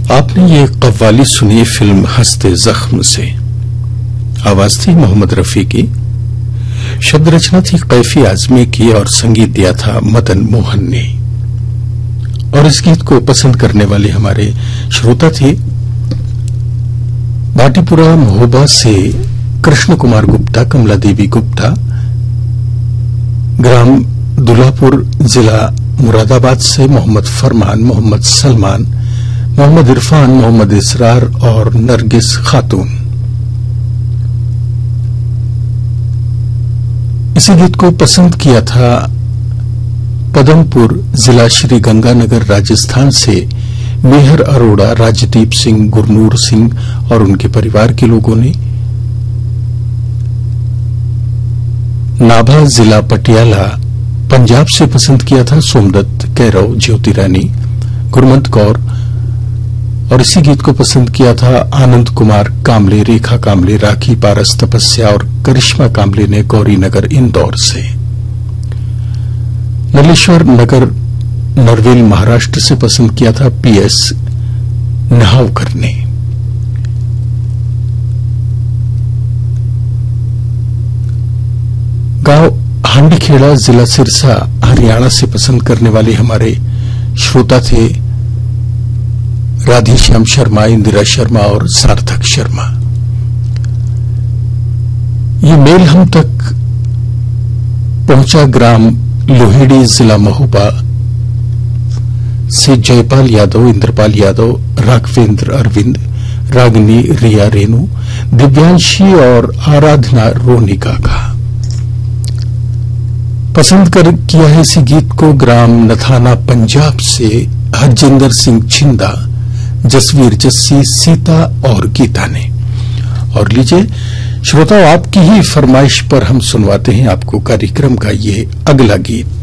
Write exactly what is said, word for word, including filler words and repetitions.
आपने ये कव्वाली सुनी फिल्म हंसते जख्म से। आवाज थी मोहम्मद रफी की, शब्द रचना थी कैफी आजमी की और संगीत दिया था मदन मोहन ने। और इस गीत को पसंद करने वाले हमारे श्रोता थे भाटीपुरा महोबा से कृष्ण कुमार गुप्ता, कमला देवी गुप्ता, ग्राम दुल्हापुर, जिला मुरादाबाद से मोहम्मद फरमान, मोहम्मद सलमान, मोहम्मद इरफान, मोहम्मद इसरार और नरगिस खातून। इसी गीत को पसंद किया था पदमपुर, जिला श्री गंगानगर, राजस्थान से मेहर अरोड़ा, राजदीप सिंह, गुरनूर सिंह और उनके परिवार के लोगों ने। नाभा, जिला पटियाला, पंजाब से पसंद किया था सोमदत्त, कैरव, ज्योति रानी, गुरमंत कौर। और इसी गीत को पसंद किया था आनंद कुमार कामले, रेखा कामले, राखी पारस, तपस्या और करिश्मा कामले ने गौरी नगर, इंदौर से। नलेश्वर नगर, नरवेल, महाराष्ट्र से पसंद किया था पीएस नहावकर ने। गांव हांडीखेड़ा, जिला सिरसा, हरियाणा से पसंद करने वाले हमारे श्रोता थे राधेश्याम शर्मा, इंदिरा शर्मा और सार्थक शर्मा। ये मेल हम तक पहुंचा ग्राम लोहेड़ी, जिला महोबा से जयपाल यादव, इंद्रपाल यादव, राघवेंद्र अरविंद, रागिनी, रिया, रेणु, दिव्यांशी और आराधना रोनिका का। पसंद कर किया है इसी गीत को ग्राम नथाना, पंजाब से हरजिंदर सिंह छिंदा, जसवीर जस्सी, सीता और गीता ने। और लीजिए श्रोताओं, आपकी ही फरमाइश पर हम सुनवाते हैं आपको कार्यक्रम का ये अगला गीत।